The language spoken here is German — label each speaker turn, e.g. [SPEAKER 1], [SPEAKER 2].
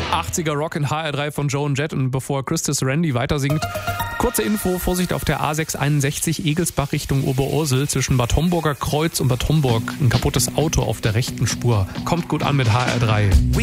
[SPEAKER 1] 80er Rock in HR3 von Joan Jett, und bevor Christus Randy weitersingt, kurze Info: Vorsicht auf der A661 Egelsbach Richtung Oberursel zwischen Bad Homburger Kreuz und Bad Homburg. Ein kaputtes Auto auf der rechten Spur. Kommt gut an mit HR3.